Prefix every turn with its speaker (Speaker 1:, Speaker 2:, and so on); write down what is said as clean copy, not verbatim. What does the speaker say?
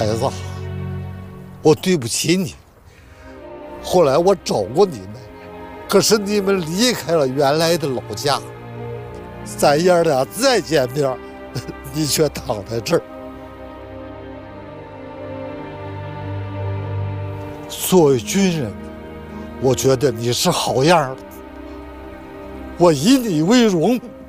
Speaker 1: 孩子，我对不起你。后来我找过你们，可是你们离开了原来的老家，咱爷俩再见面，你却躺在这儿。作为军人，我觉得你是好样的，我以你为荣。